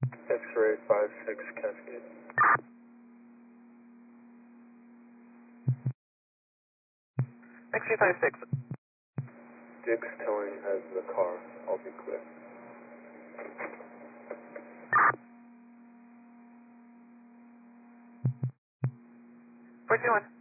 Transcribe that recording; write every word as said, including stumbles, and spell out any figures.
X-ray five six Cascade. X-ray five six. Dick's towing has the car. I'll be clear. four two one.